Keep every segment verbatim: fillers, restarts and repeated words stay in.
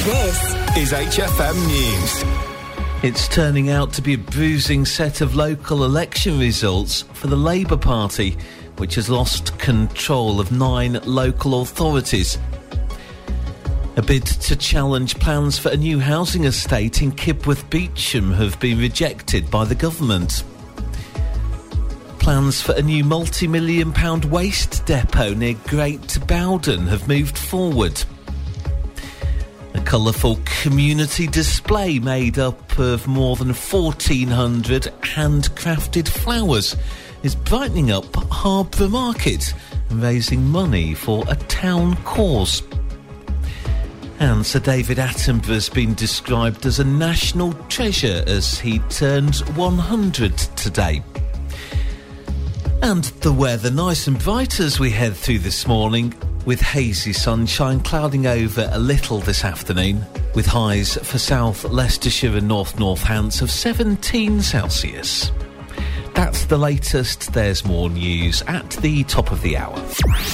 This is H F M News. It's turning out to be a bruising set of local election results for the Labour Party, which has lost control of nine local authorities. A bid to challenge plans for a new housing estate in Kibworth Beecham have been rejected by the government. Plans for a new multi-million pound waste depot near Great Bowden have moved forward. A colourful community display made up of more than fourteen hundred handcrafted flowers is brightening up Harborough Market and raising money for a town cause. And Sir David Attenborough has been described as a national treasure as he turns one hundred today. And the weather, nice and bright as we head through this morning, with hazy sunshine clouding over a little this afternoon, with highs for South Leicestershire and North Northants of seventeen Celsius. That's the latest. There's more news at the top of the hour.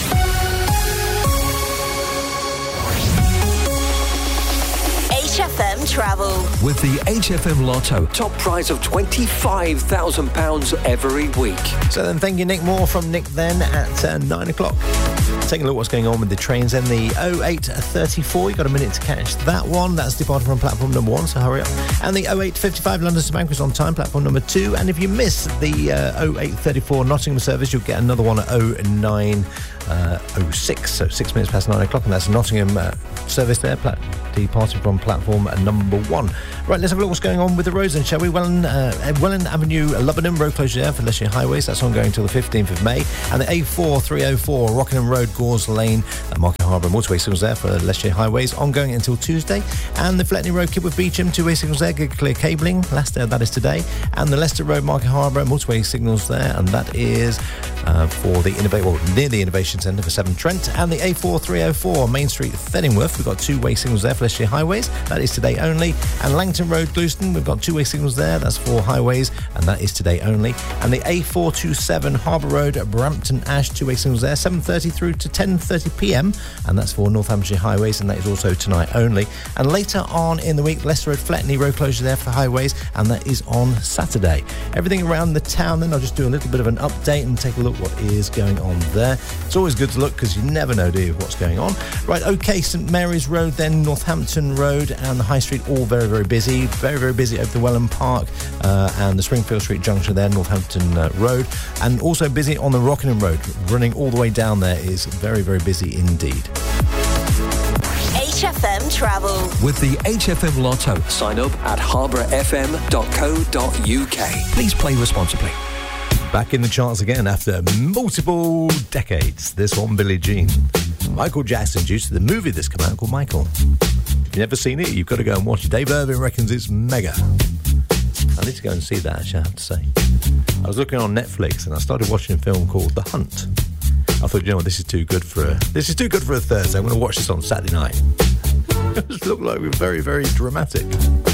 H F M Travel. With the H F M Lotto, top prize of twenty-five thousand pounds every week. So then, thank you, Nick Moore from Nick then at uh, nine o'clock. Taking a look at what's going on with the trains. Then the oh eight thirty-four, you've got a minute to catch that one. That's departing from platform number one, so hurry up. And the oh eight fifty-five London to Bank is on time, platform number two. And if you miss the uh, oh eight thirty-four Nottingham service, you'll get another one at oh nine oh six, so six minutes past nine o'clock, and that's Nottingham uh, service there, plat- departing from platform number one. Right, let's have a look what's going on with the roads then, shall we? Welland, uh, Welland Avenue, Lubberdham, road closure there for Leicestershire Highways. That's ongoing until the fifteenth of May. And the A four three oh four, Rockingham Road, Gores Lane, uh, Market Harbour motorway signals there for Leicestershire Highways, ongoing until Tuesday. And the Fletney Road, Kibworth Beecham, two-way signals there, good clear cabling. Last uh, that is today. And the Leicester Road, Market Harbour, motorway signals there, and that is uh, for the Innova- well, near the Innovation Centre for Severn Trent. And the A four three oh four, Main Street, Thenningworth, we've got two-way signals there for Leicestershire Highways. That is today only. And Langton Road, Gleuston, we've got two-way signals there. That's for highways, and that is today only. And the A four twenty-seven, Harbour Road, Brampton Ash, two-way signals there, seven thirty through to ten thirty p m, and that's for Northamptonshire Highways, and that is also tonight only. And later on in the week, Leicester Road, Fletney Road closure there for highways, and that is on Saturday. Everything around the town then, I'll just do a little bit of an update and take a look what is going on there. It's always good to look because you never know, do you, what's going on. Right, OK, St Mary's Road then, Northampton Road and the High Street, all very, very busy. Very, very busy over the Welland Park uh, and the Springfield Street junction there, Northampton uh, Road. And also busy on the Rockingham Road, running all the way down there is very, very busy indeed. H F M Travel. With the H F M Lotto, sign up at harbour f m dot co dot u k. Please play responsibly. Back in the charts again after multiple decades. This one, Billie Jean. Michael Jackson, due to the movie that's come out called Michael. If you've never seen it, you've got to go and watch it. Dave Irving reckons it's mega. I need to go and see that, actually, I have to say. I was looking on Netflix and I started watching a film called The Hunt. I thought, you know what, this is too good for a, this is too good for a Thursday. I'm going to watch this on Saturday night. It just looked like it was very, very dramatic.